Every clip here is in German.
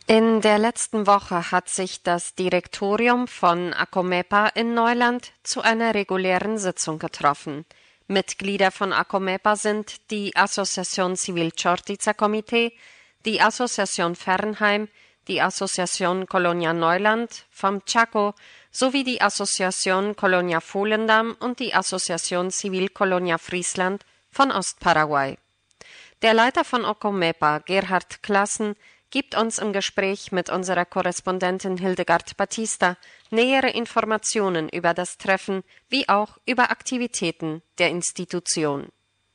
In der letzten Woche hat sich das Direktorium von Akomepa in Neuland zu einer regulären Sitzung getroffen. Mitglieder von Akomepa sind die Asociación Civil Chortitza Komitee, die Asociación Fernheim, die Asociación Colonia Neuland vom Chaco sowie die Asociación Colonia Volendam und die Asociación Civil Colonia Friesland von Ostparaguay. Der Leiter von Akomepa, Gerhard Klassen, gibt uns im Gespräch mit unserer Korrespondentin Hildegard Batista nähere Informationen über das Treffen wie auch über Aktivitäten der Institution.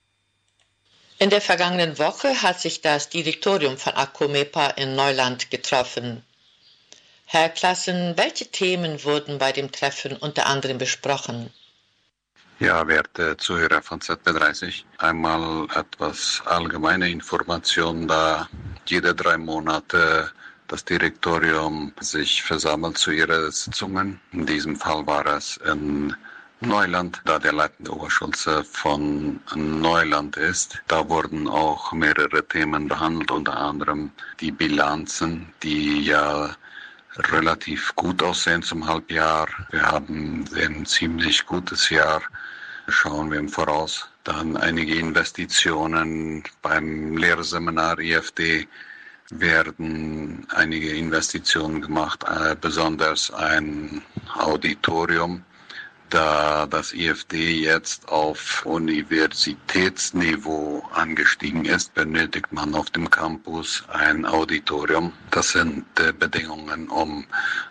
In der vergangenen Woche hat sich das Direktorium von Akomepa in Neuland getroffen. Herr Klassen, welche Themen wurden bei dem Treffen unter anderem besprochen? Ja, werte Zuhörer von ZB30, einmal etwas allgemeine Information, da jede 3 Monate das Direktorium sich versammelt zu ihren Sitzungen. In diesem Fall war es in Neuland, da der leitende Oberschulze von Neuland ist. Da wurden auch mehrere Themen behandelt, unter anderem die Bilanzen, die ja relativ gut aussehen zum Halbjahr. Wir haben ein ziemlich gutes Jahr, schauen wir im Voraus. Dann einige Investitionen beim Lehrseminar IFD werden einige Investitionen gemacht, besonders ein Auditorium. Da das IFD jetzt auf Universitätsniveau angestiegen ist, benötigt man auf dem Campus ein Auditorium. Das sind Bedingungen, um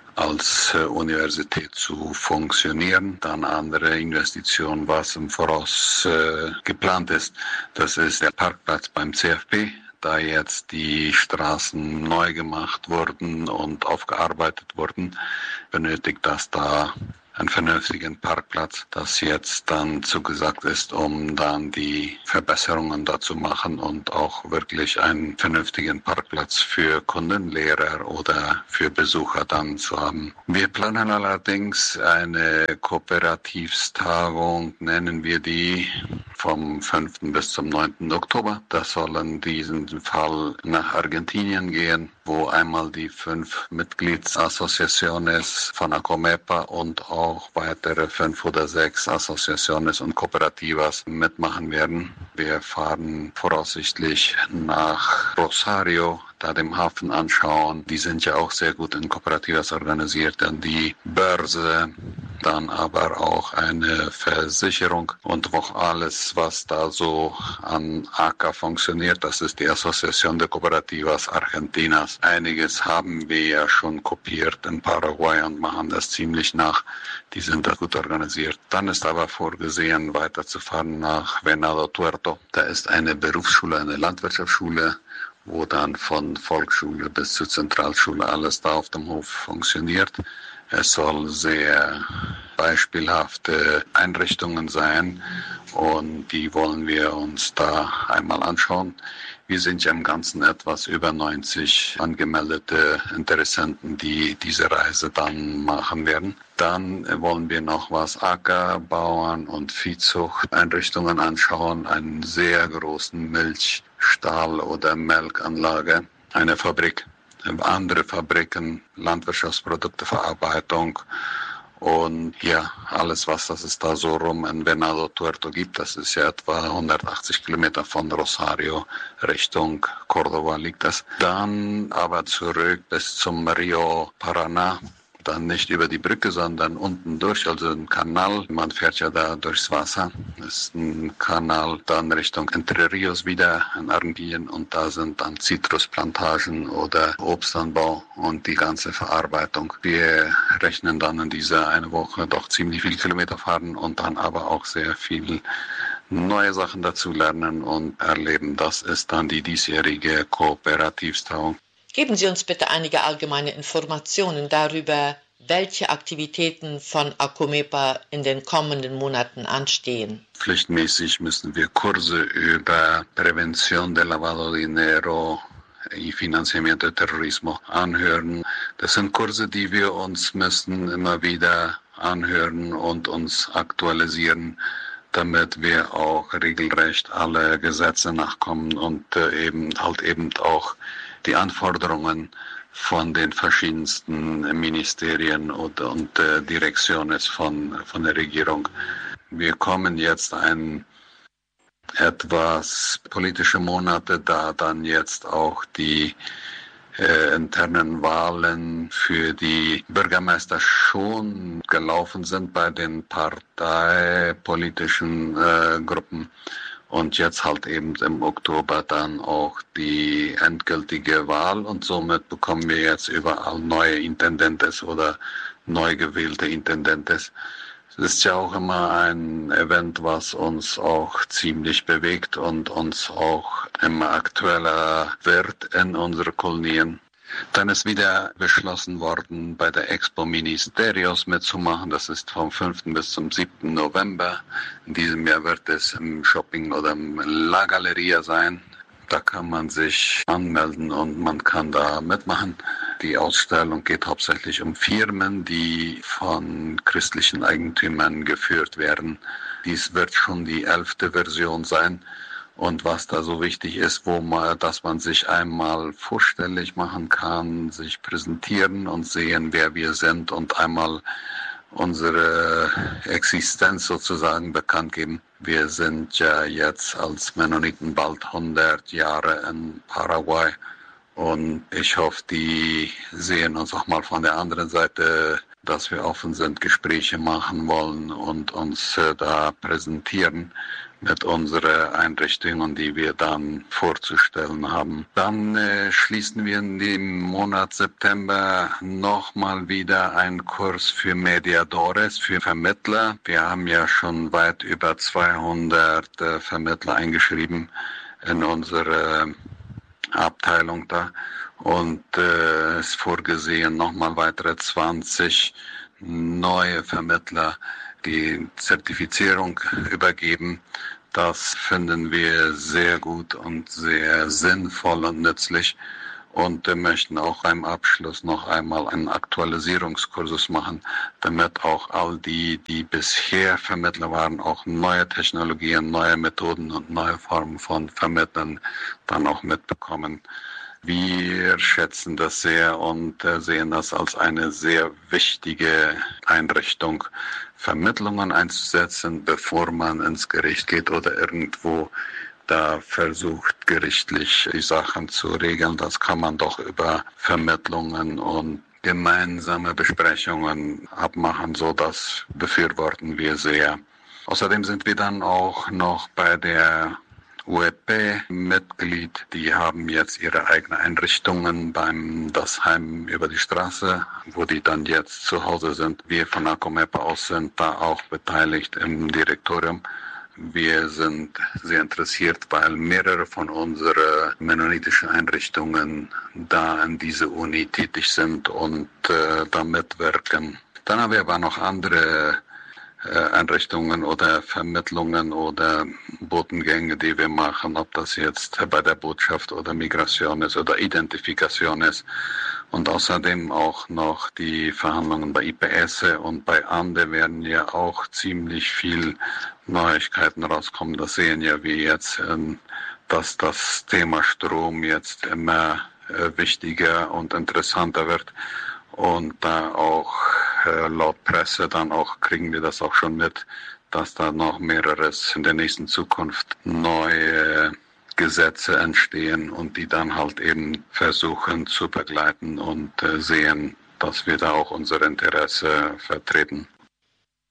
als Universität zu funktionieren. Dann andere Investitionen, was im Voraus geplant ist. Das ist der Parkplatz beim CFP. Da jetzt die Straßen neu gemacht wurden und aufgearbeitet wurden, benötigt das da einen vernünftigen Parkplatz, das jetzt dann zugesagt ist, um dann die Verbesserungen dazu machen und auch wirklich einen vernünftigen Parkplatz für Kunden, Lehrer oder für Besucher dann zu haben. Wir planen allerdings eine Kooperativstagung, nennen wir die, vom 5. bis zum 9. Oktober. Das soll in diesem Fall nach Argentinien gehen, wo einmal die 5 Mitgliedsassoziaciones von Akomepa und auch weitere 5 oder 6 Assoziaciones und Kooperativas mitmachen werden. Wir fahren voraussichtlich nach Rosario, da dem Hafen anschauen. Die sind ja auch sehr gut in Kooperativas organisiert. Dann die Börse, dann aber auch eine Versicherung und auch alles, was da so an ACA funktioniert. Das ist die Asociación de Cooperativas Argentinas. Einiges haben wir ja schon kopiert in Paraguay und machen das ziemlich nach. Die sind da gut organisiert. Dann ist aber vorgesehen, weiterzufahren nach Venado Tuerto. Da ist eine Berufsschule, eine Landwirtschaftsschule, wo dann von Volksschule bis zur Zentralschule alles da auf dem Hof funktioniert. Es soll sehr beispielhafte Einrichtungen sein und die wollen wir uns da einmal anschauen. Wir sind ja im Ganzen etwas über 90 angemeldete Interessenten, die diese Reise dann machen werden. Dann wollen wir noch was Ackerbauern und Viehzuchteinrichtungen anschauen, einen sehr großen Milchstall oder Melkanlage, eine Fabrik, andere Fabriken, Landwirtschaftsprodukteverarbeitung und ja, alles, was es da so rum in Venado Tuerto gibt. Das ist ja etwa 180 Kilometer von Rosario Richtung Córdoba liegt das. Dann aber zurück bis zum Rio Paraná. Dann nicht über die Brücke, sondern unten durch, also ein Kanal. Man fährt ja da durchs Wasser. Das ist ein Kanal dann Richtung Entre Rios wieder in Argentinien und da sind dann Zitrusplantagen oder Obstanbau und die ganze Verarbeitung. Wir rechnen dann in dieser eine Woche doch ziemlich viele Kilometer fahren und dann aber auch sehr viel neue Sachen dazu lernen und erleben. Das ist dann die diesjährige Kooperativstagung. Geben Sie uns bitte einige allgemeine Informationen darüber, welche Aktivitäten von Akomepa in den kommenden Monaten anstehen. Pflichtmäßig müssen wir Kurse über Prävention del lavado de dinero y financiamiento de terrorismo anhören. Das sind Kurse, die wir uns müssen immer wieder anhören und uns aktualisieren, damit wir auch regelrecht alle Gesetze nachkommen und eben auch die Anforderungen von den verschiedensten Ministerien und Direktionen von der Regierung. Wir kommen jetzt etwas politische Monate, da dann jetzt auch die internen Wahlen für die Bürgermeister schon gelaufen sind bei den parteipolitischen Gruppen. Und jetzt halt eben im Oktober dann auch die endgültige Wahl und somit bekommen wir jetzt überall neue Intendentes oder neu gewählte Intendentes. Es ist ja auch immer ein Event, was uns auch ziemlich bewegt und uns auch immer aktueller wird in unsere Kolonien. Dann ist wieder beschlossen worden, bei der Expo Ministerios mitzumachen. Das ist vom 5. bis zum 7. November. In diesem Jahr wird es im Shopping oder im La Galleria sein. Da kann man sich anmelden und man kann da mitmachen. Die Ausstellung geht hauptsächlich um Firmen, die von christlichen Eigentümern geführt werden. Dies wird schon die 11. Version sein. Und was da so wichtig ist, dass man sich einmal vorstellig machen kann, sich präsentieren und sehen, wer wir sind und einmal unsere Existenz sozusagen bekannt geben. Wir sind ja jetzt als Mennoniten bald 100 Jahre in Paraguay und ich hoffe, die sehen uns auch mal von der anderen Seite, dass wir offen sind, Gespräche machen wollen und uns da präsentieren mit unseren Einrichtungen, die wir dann vorzustellen haben. Dann schließen wir in dem Monat September nochmal wieder einen Kurs für Mediadores, für Vermittler. Wir haben ja schon weit über 200 Vermittler eingeschrieben in unsere Abteilung da und ist vorgesehen, nochmal weitere 20 neue Vermittler die Zertifizierung übergeben. Das finden wir sehr gut und sehr sinnvoll und nützlich und möchten auch beim Abschluss noch einmal einen Aktualisierungskursus machen, damit auch all die bisher Vermittler waren, auch neue Technologien, neue Methoden und neue Formen von Vermittlern dann auch mitbekommen. Wir schätzen das sehr und sehen das als eine sehr wichtige Einrichtung, Vermittlungen einzusetzen, bevor man ins Gericht geht oder irgendwo da versucht, gerichtlich die Sachen zu regeln. Das kann man doch über Vermittlungen und gemeinsame Besprechungen abmachen, so das befürworten wir sehr. Außerdem sind wir dann auch noch bei der UEP-Mitglied, die haben jetzt ihre eigenen Einrichtungen beim Das Heim über die Straße, wo die dann jetzt zu Hause sind. Wir von Acomepa aus sind da auch beteiligt im Direktorium. Wir sind sehr interessiert, weil mehrere von unseren mennonitischen Einrichtungen da in dieser Uni tätig sind und da mitwirken. Dann haben wir aber noch andere Einrichtungen oder Vermittlungen oder Botengänge, die wir machen, ob das jetzt bei der Botschaft oder Migration ist oder Identifikation ist. Und außerdem auch noch die Verhandlungen bei IPS und bei ANDE werden ja auch ziemlich viel Neuigkeiten rauskommen. Das sehen ja wir jetzt, dass das Thema Strom jetzt immer wichtiger und interessanter wird. Und da auch laut Presse dann auch kriegen wir das auch schon mit, dass da noch mehreres in der nächsten Zukunft neue Gesetze entstehen und die dann halt eben versuchen zu begleiten und sehen, dass wir da auch unser Interesse vertreten.